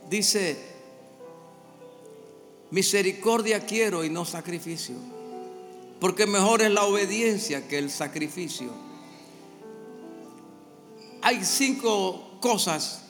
Dice: misericordia quiero y no sacrificio, porque mejor es la obediencia que el sacrificio. Hay 5 cosas